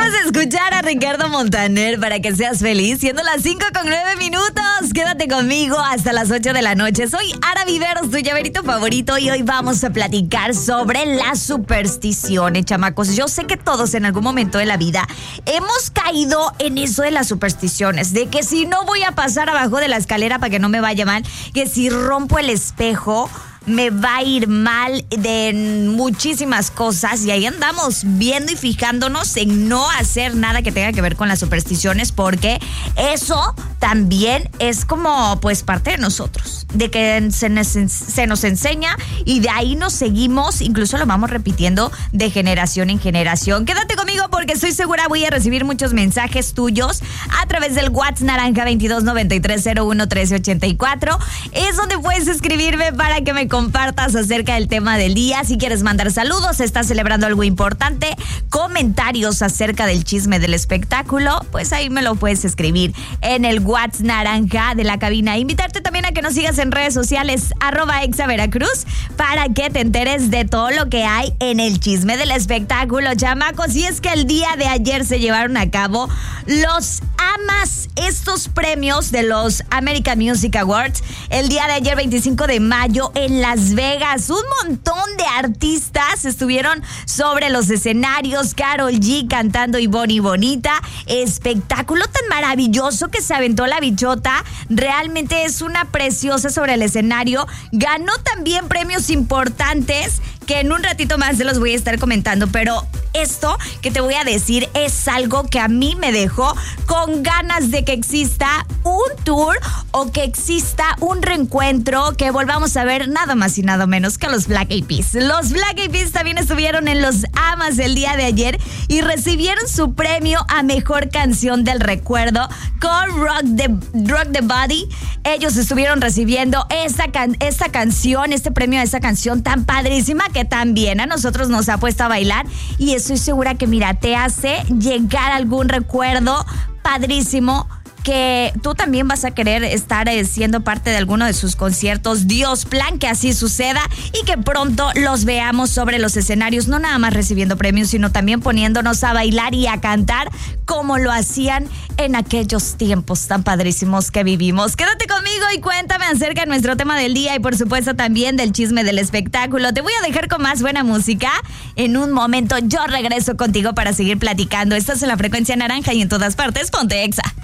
a escuchar a Ricardo Montaner para que seas feliz, siendo las 5:09. Quédate conmigo hasta las 8 de la noche. Soy Ara Viveros, tu llaverito favorito, y hoy vamos a platicar sobre las supersticiones, chamacos. Yo sé que todos en algún momento de la vida hemos caído en eso de las supersticiones, de que si no voy a pasar abajo de la escalera para que no me vaya mal, que si rompo el espejo me va a ir mal de muchísimas cosas, y ahí andamos viendo y fijándonos en no hacer nada que tenga que ver con las supersticiones, porque eso también es como pues parte de nosotros, de que se nos enseña y de ahí nos seguimos, incluso lo vamos repitiendo de generación en generación. Quédate conmigo porque estoy segura voy a recibir muchos mensajes tuyos a través del WhatsApp naranja 2293011384. Es donde puedes escribirme para que me compartas acerca del tema del día. Si quieres mandar saludos, estás celebrando algo importante, comentarios acerca del chisme del espectáculo, pues ahí me lo puedes escribir en el WhatsApp naranja de la cabina. Invitarte también a que nos sigas en redes sociales @exaveracruz para que te enteres de todo lo que hay en el chisme del espectáculo, chamacos. Y es que el día de ayer se llevaron a cabo los AMAs, estos premios de los American Music Awards, el día de ayer 25 de mayo en Las Vegas. Un montón de artistas estuvieron sobre los escenarios, Karol G cantando y Bonnie Bonita, espectáculo tan maravilloso que se aventó la bichota, realmente es una preciosa sobre el escenario, ganó también premios importantes que en un ratito más se los voy a estar comentando, pero esto que te voy a decir es algo que a mí me dejó con ganas de que exista un tour o que exista un reencuentro, que volvamos a ver nada más y nada menos que a los Black Eyed Peas. Los Black Eyed Peas también estuvieron en los AMAs el día de ayer y recibieron su premio a Mejor Canción del Recuerdo con Rock the Body. Ellos estuvieron recibiendo esta canción, este premio a esta canción tan padrísima que también a nosotros nos ha puesto a bailar, y estoy segura que mira, te hace llegar algún recuerdo padrísimo que tú también vas a querer estar siendo parte de alguno de sus conciertos. Dios plan que así suceda y que pronto los veamos sobre los escenarios, no nada más recibiendo premios, sino también poniéndonos a bailar y a cantar como lo hacían en aquellos tiempos tan padrísimos que vivimos. Quédate conmigo y cuéntame acerca de nuestro tema del día y por supuesto también del chisme del espectáculo. Te voy a dejar con más buena música. En un momento yo regreso contigo para seguir platicando. Estás en la frecuencia naranja y en todas partes ponte Exa.